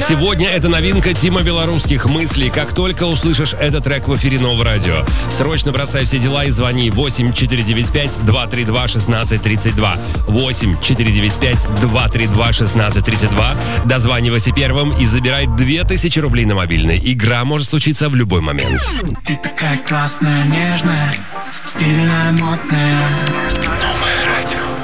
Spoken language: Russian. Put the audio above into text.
Сегодня это новинка Тима Белорусских «Мысли». Как только услышишь этот трек в эфире Нового радио, срочно бросай все дела и звони 8-495-232-1632. 8-495-232-1632. Дозванивайся первым и забирай 2000 рублей на мобильный. Игра может случиться в любой момент. Ты такая классная, нежная, стильная, модная.